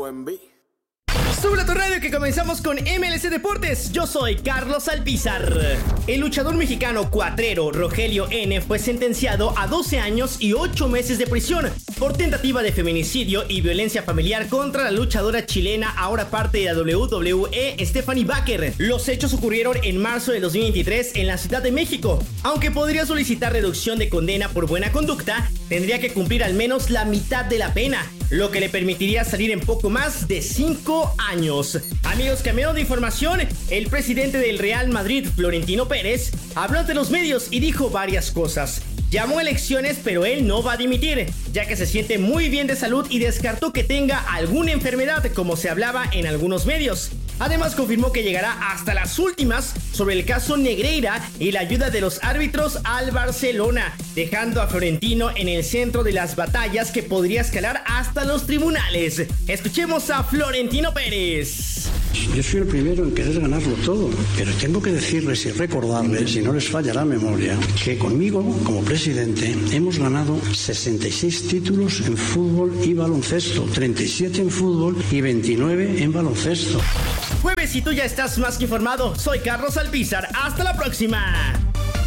OMB. Sube a tu radio que comenzamos con MLC Deportes. Yo soy Carlos Alpizar. El luchador mexicano cuatrero Rogelio N. fue sentenciado a 12 años y 8 meses de prisión por tentativa de feminicidio y violencia familiar contra la luchadora chilena, ahora parte de la WWE, Stephanie Baker. Los hechos ocurrieron en marzo de 2023 en la Ciudad de México. Aunque podría solicitar reducción de condena por buena conducta, tendría que cumplir al menos la mitad de la pena, lo que le permitiría salir en poco más de 5 años. Amigos, cambiando de información, el presidente del Real Madrid, Florentino Pérez, habló ante los medios y dijo varias cosas. Llamó a elecciones, pero él no va a dimitir, ya que se siente muy bien de salud y descartó que tenga alguna enfermedad, como se hablaba en algunos medios. Además, confirmó que llegará hasta las últimas sobre el caso Negreira y la ayuda de los árbitros al Barcelona, dejando a Florentino en el centro de las batallas que podría escalar hasta los tribunales. Escuchemos a Florentino Pérez. Yo soy el primero en querer ganarlo todo, pero tengo que decirles y recordarles, si no les falla la memoria, que conmigo, como presidente, hemos ganado 66 títulos en fútbol y baloncesto, 37 en fútbol y 29 en baloncesto. Jueves y tú ya estás más que informado. Soy Carlos Alpizar. Hasta la próxima.